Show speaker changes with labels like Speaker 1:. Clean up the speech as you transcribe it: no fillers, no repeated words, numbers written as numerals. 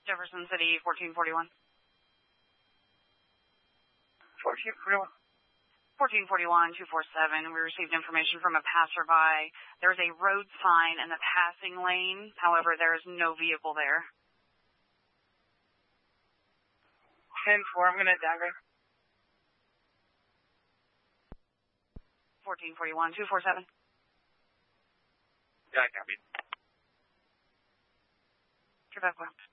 Speaker 1: Jefferson City, 1441.
Speaker 2: 1441.
Speaker 1: 1441, 247. We received information from a passerby. There's a road sign in the passing lane. However, there is no vehicle there.
Speaker 2: 10-4, I'm going to downgrade.
Speaker 1: 1441, 247.
Speaker 2: Yeah, I copy.
Speaker 1: Quebec,